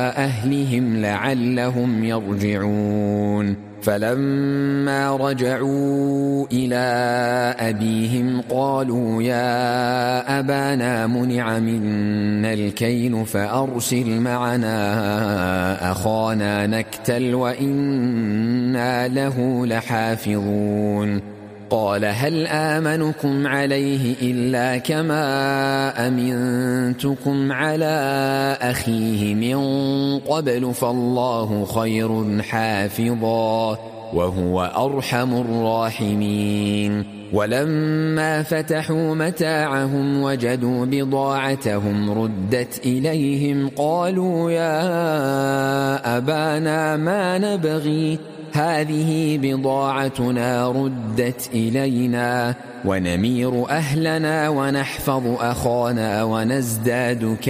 أهلهم لعلهم يرجعون. فلما رجعوا إلى أبيهم قالوا يا أبانا منع منا الكيل فأرسل معنا أخانا نكتل وإنا له لحافظون. قال هل آمنكم عليه إلا كما أمنتكم على أخيه من قبل فالله خير حافظا وهو أرحم الراحمين. ولما فتحوا متاعهم وجدوا بضاعتهم ردت إليهم قالوا يا أبانا ما نبغي هذه بضاعتنا ردت إلينا ونمير أهلنا ونحفظ أخانا ونزداد